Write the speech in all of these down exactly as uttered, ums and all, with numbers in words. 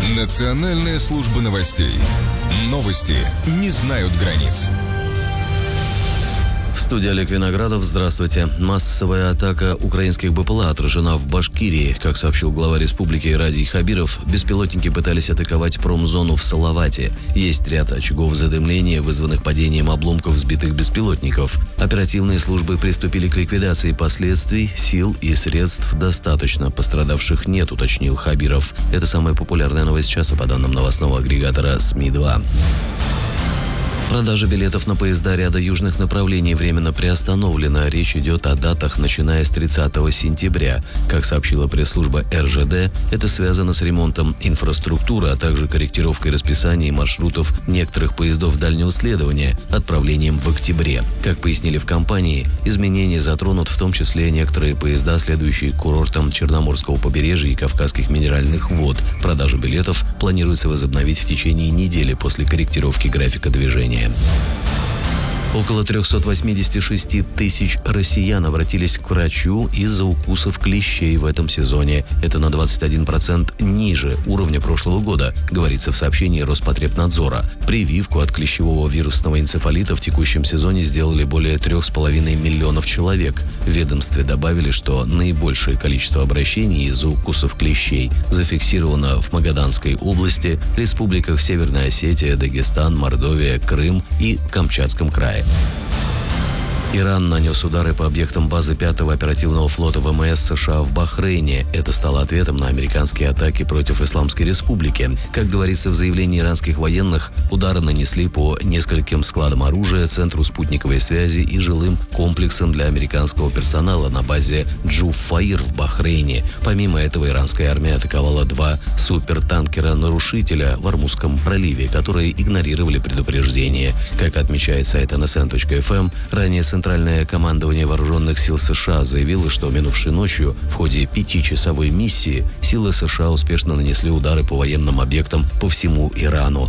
Национальная служба новостей. Новости не знают границ. В студии Олег Виноградов. Здравствуйте. Массовая атака украинских БПЛА отражена в Башкирии. Как сообщил глава республики Радий Хабиров, беспилотники пытались атаковать промзону в Салавате. Есть ряд очагов задымления, вызванных падением обломков сбитых беспилотников. Оперативные службы приступили к ликвидации последствий. Сил и средств достаточно. Пострадавших нет, уточнил Хабиров. Это самая популярная новость часа по данным новостного агрегатора СМИ два. Продажа билетов на поезда ряда южных направлений временно приостановлена. Речь идет о датах, начиная с тридцатого сентября. Как сообщила пресс-служба эр жэ дэ, это связано с ремонтом инфраструктуры, а также корректировкой расписания и маршрутов некоторых поездов дальнего следования, отправлением в октябре. Как пояснили в компании, изменения затронут в том числе некоторые поезда, следующие к курортам Черноморского побережья и Кавказских минеральных вод. Продажу билетов планируется возобновить в течение недели после корректировки графика движения. Около триста восемьдесят шесть тысяч россиян обратились к врачу из-за укусов клещей в этом сезоне. Это на двадцать один процент ниже уровня прошлого года, говорится в сообщении Роспотребнадзора. Прививку от клещевого вирусного энцефалита в текущем сезоне сделали более трех с половиной миллионов человек. В ведомстве добавили, что наибольшее количество обращений из-за укусов клещей зафиксировано в Магаданской области, республиках Северная Осетия, Дагестан, Мордовия, Крым и Камчатском крае. Иран нанес удары по объектам базы пятого оперативного флота вэ эм эс США в Бахрейне. Это стало ответом на американские атаки против Исламской Республики. Как говорится в заявлении иранских военных, удары нанесли по нескольким складам оружия, центру спутниковой связи и жилым комплексам для американского персонала на базе Джуф-Фаир в Бахрейне. Помимо этого, иранская армия атаковала два супертанкера-нарушителя в Ормузском проливе, которые игнорировали предупреждение. Как отмечает сайт эн эс эн точка эф эм, ранее Центральное командование вооруженных сил США заявило, что минувшей ночью в ходе пятичасовой миссии силы США успешно нанесли удары по военным объектам по всему Ирану.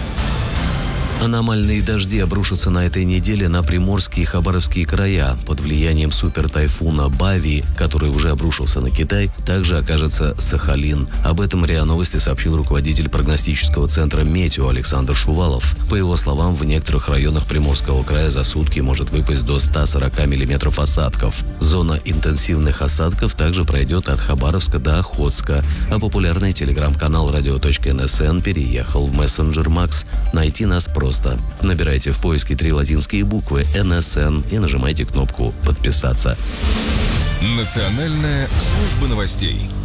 Аномальные дожди обрушатся на этой неделе на Приморские и Хабаровские края. Под влиянием супертайфуна Бави, который уже обрушился на Китай, также окажется Сахалин. Об этом РИА Новости сообщил руководитель прогностического центра «Метео» Александр Шувалов. По его словам, в некоторых районах Приморского края за сутки может выпасть до ста сорока миллиметров осадков. Зона интенсивных осадков также пройдет от Хабаровска до Охотска. А популярный телеграм-канал радио точка эн эс эн переехал в мессенджер Макс. Найти нас просто. Набирайте в поиске три латинские буквы эн эс эн и нажимайте кнопку «Подписаться». Национальная служба новостей.